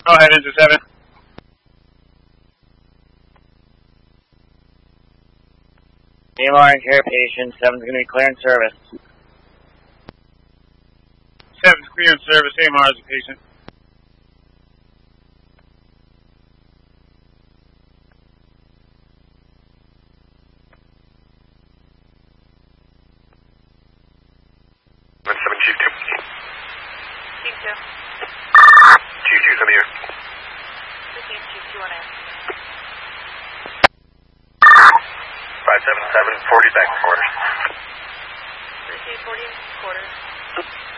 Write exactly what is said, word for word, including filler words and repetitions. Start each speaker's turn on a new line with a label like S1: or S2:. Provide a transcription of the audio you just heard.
S1: Go ahead, into seven. D M R and care patient. seven's going to be clear in service.
S2: seven's clear in service. A M R is a patient.
S3: seven Chief two.
S4: Chief two.
S3: Chief two's on the air.
S4: Chief Chief two on air.
S3: five seven seven, forty back quarters.
S4: Receive forty quarters.